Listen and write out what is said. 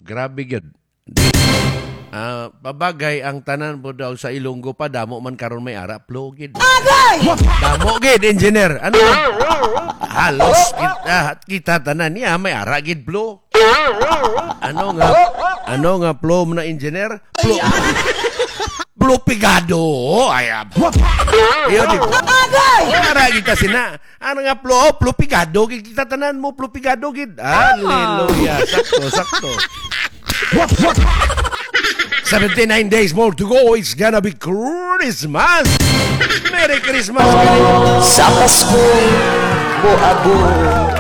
Grabe gyud. Pabagay ang tanan po daw sa Ilonggo pa damo man karon may ara plugid. Damo gid engineer. Ano? Halos kita tanan niya may ara gid blow. Ano nga flow na engineer? Flow pigado. Ayab. Iyo di. Ara kita sina. Ano nga flow pigado gid kita tanan mo flow pigado gid. Hallelujah. Sakto. 79 days more to go. It's gonna be Christmas. Merry Christmas. Sa Pasko, buabong